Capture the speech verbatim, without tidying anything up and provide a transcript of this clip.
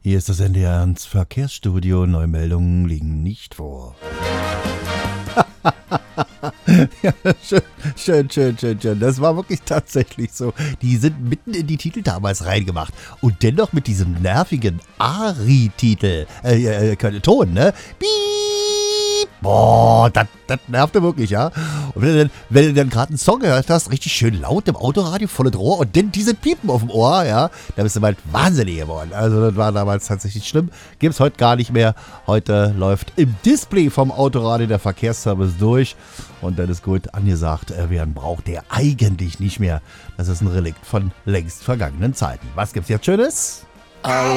Hier ist das N D R eins Verkehrsstudio. Neue Meldungen liegen nicht vor. Ja, schön, schön, schön, schön, schön. Das war wirklich tatsächlich so. Die sind mitten in die Titel damals reingemacht. Und dennoch mit diesem nervigen Ari-Titel. Äh, äh, Ton, ne? Piep. Boah, das, das nervte wirklich, ja. Und wenn du dann, wenn du dann gerade einen Song gehört hast, richtig schön laut im Autoradio, volles Rohr und dann diese Piepen auf dem Ohr, ja, da bist du bald wahnsinnig geworden. Also das war damals tatsächlich schlimm. Gibt's heute gar nicht mehr. Heute läuft im Display vom Autoradio der Verkehrsservice durch und dann ist gut angesagt werden braucht der eigentlich nicht mehr. Das ist ein Relikt von längst vergangenen Zeiten. Was gibt's jetzt Schönes?